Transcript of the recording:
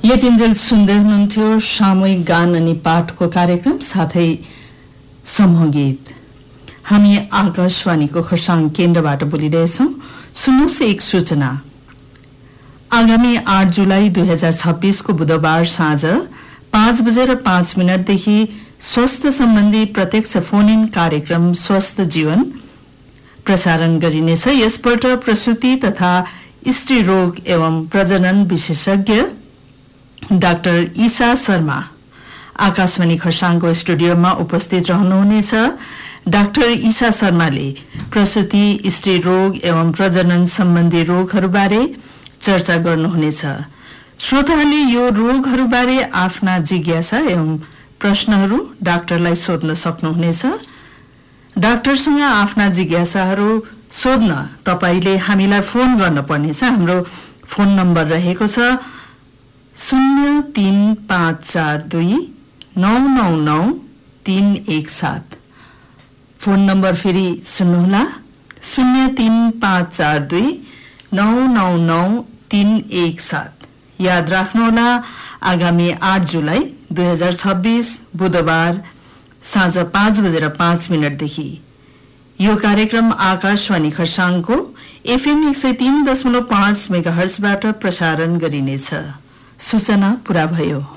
यतिन्जेल सुन्दै हुनुहुन्थ्यो सामूहिक गान अनि पाठको कार्यक्रम साथै समूह गीत। हामी आकाशवाणीको खरसाङ केन्द्रबाट बोलिरहेछौं। सुन्नुहोस् एक सूचना। आगामी 8 जुलाई 2026 को बुधबार साँझ 5:05 देखि स्वास्थ्य सम्बन्धी प्रत्यक्ष फोन इन कार्यक्रम स्वस्थ जीवन प्रसारण गरिनेछ। यसपल्ट प्रसूति तथा स्त्री रोग एवं प्रजनन विशेषज्ञ डाक्टर ईसा शर्मा आकाशवाणी खरसाङको स्टुडियोमा उपस्थित रहनुहुनेछ। डाक्टर ईसा शर्माले प्रसूति, स्त्री रोग एवं प्रजनन सम्बन्धी रोगहरूबारे चर्चा गर्नुहुनेछ। श्रोताहरूले यो रोगहरूबारे आफ्ना जिज्ञासा एवं प्रश्नहरू डाक्टरलाई सोध्न सक्नुहुनेछ। डाक्टरसँग आफ्ना जिज्ञासाहरू सोध्न तपाईले हामीलाई फोन गर्न पर्नेछ। हाम्रो फोन नम्बर रहेको छ 03542999 317। फोन नम्बर फेरि सुन्नुहोला 03542999 317। याद राख्नुहोला आगामी 8 जुलाई 2026 बुधबार साँझ 5:05 देखि यो कार्यक्रम आकाशवाणी खरसाङको एफएम 103.5 मेगाहर्जबाट प्रसारण गरिनेछ। सूचना पूरा भयो।